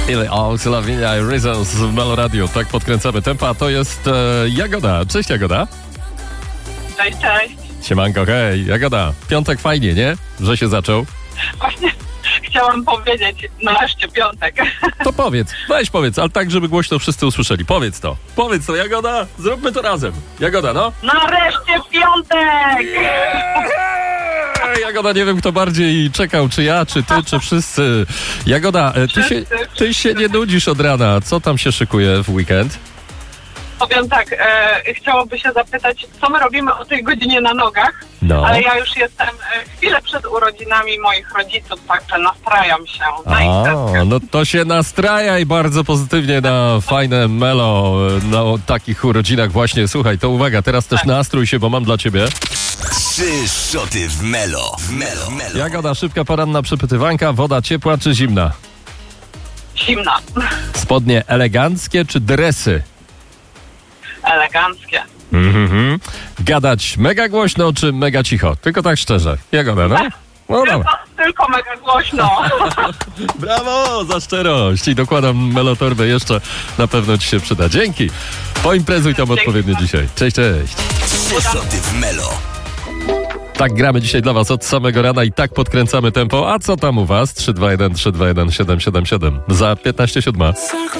Slavinia Reasons w Melo Radio. Tak podkręcamy tempo, a to jest Jagoda. Cześć Jagoda. Cześć, cześć. Siemanko, hej. Jagoda, piątek fajnie, nie? Że się zaczął. Właśnie chciałam powiedzieć, nareszcie piątek. To powiedz, powiedz, ale tak, żeby głośno wszyscy usłyszeli. Powiedz to, Jagoda, zróbmy to razem. Jagoda, no. Nareszcie piątek! Jagoda, nie wiem kto bardziej czekał, czy ja, czy ty, czy wszyscy. Jagoda, ty się nie nudzisz od rana. Co tam się szykuje w weekend? Powiem tak, chciałoby się zapytać, co my robimy o tej godzinie na nogach, No. ale ja już jestem chwilę przed urodzinami moich rodziców, także nastrajam się na imprezkę. No to się nastrajaj bardzo pozytywnie na fajne Melo, na takich urodzinach właśnie. Słuchaj, to uwaga, teraz też nastrój się, bo mam dla ciebie. 3 szoty w Melo. Jagoda, szybka poranna przepytywanka, woda ciepła czy zimna? Zimna, Spodnie eleganckie czy dresy? eleganckie. Gadać mega głośno czy mega cicho? Tylko tak szczerze. Jagoda, no? No dobra. Tylko mega głośno. Brawo za szczerość i dokładam melotorbę jeszcze, na pewno ci się przyda. Dzięki. Poimprezuj tam odpowiednio dzisiaj. Cześć, cześć. 3 szoty w Melo. Tak gramy dzisiaj dla was od samego rana i tak podkręcamy tempo. A co tam u was? 321 321 777 za 15:07.